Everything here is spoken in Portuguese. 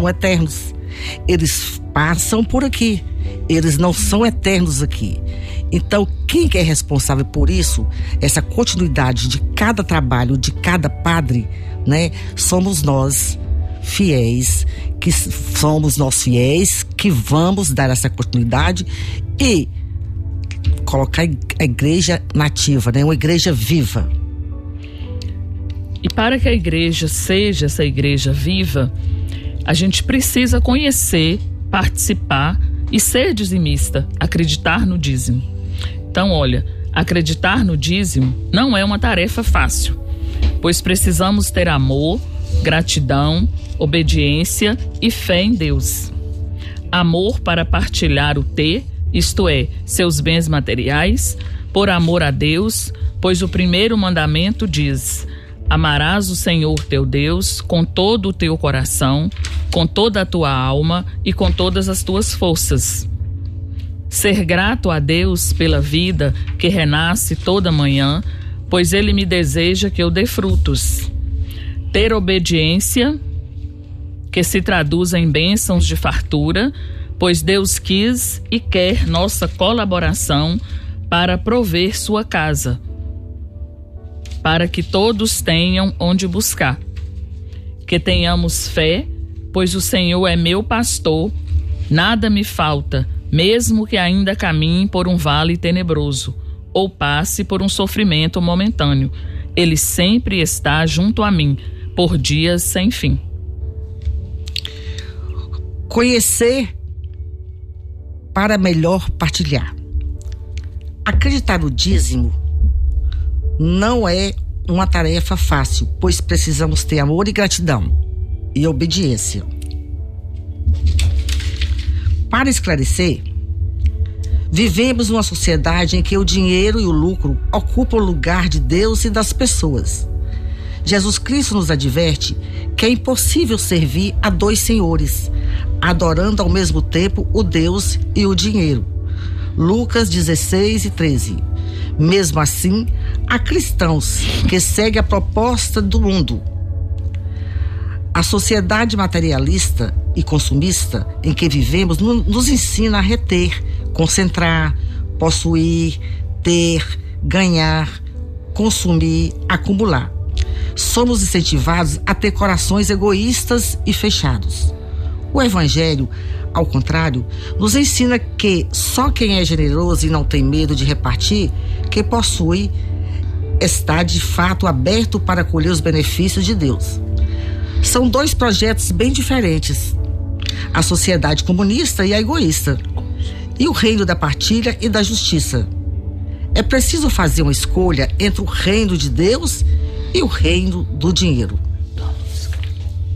são eternos. Eles passam por aqui, eles não são eternos aqui. Então, quem é responsável por isso, essa continuidade de cada trabalho, de cada padre, né? Somos nós, fiéis, que vamos dar essa continuidade e colocar a igreja nativa, né? Uma igreja viva. E para que a igreja seja essa igreja viva, a gente precisa conhecer, participar e ser dizimista, acreditar no dízimo. Então, olha, acreditar no dízimo não é uma tarefa fácil, pois precisamos ter amor, gratidão, obediência e fé em Deus. Amor para partilhar o ter, isto é, seus bens materiais, por amor a Deus, pois o primeiro mandamento diz: amarás o Senhor teu Deus com todo o teu coração, com toda a tua alma e com todas as tuas forças. Ser grato a Deus pela vida que renasce toda manhã, pois Ele me deseja que eu dê frutos. Ter obediência, que se traduz em bênçãos de fartura, pois Deus quis e quer nossa colaboração para prover sua casa, para que todos tenham onde buscar. Que tenhamos fé, pois o Senhor é meu pastor, nada me falta, mesmo que ainda caminhe por um vale tenebroso, ou passe por um sofrimento momentâneo. Ele sempre está junto a mim, por dias sem fim. Conhecer para melhor partilhar. Acreditar no dízimo não é uma tarefa fácil, pois precisamos ter amor e gratidão e obediência. Para esclarecer, vivemos numa sociedade em que o dinheiro e o lucro ocupam o lugar de Deus e das pessoas. Jesus Cristo nos adverte que é impossível servir a dois senhores, adorando ao mesmo tempo o Deus e o dinheiro. Lucas 16:13. Mesmo assim, há cristãos que seguem a proposta do mundo. A sociedade materialista e consumista em que vivemos nos ensina a reter, concentrar, possuir, ter, ganhar, consumir, acumular. Somos incentivados a ter corações egoístas e fechados. O Evangelho, ao contrário, nos ensina que só quem é generoso e não tem medo de repartir, que possui, está de fato aberto para colher os benefícios de Deus. São dois projetos bem diferentes: a sociedade comunista e a egoísta, e o reino da partilha e da justiça. É preciso fazer uma escolha entre o reino de Deus e o reino do dinheiro.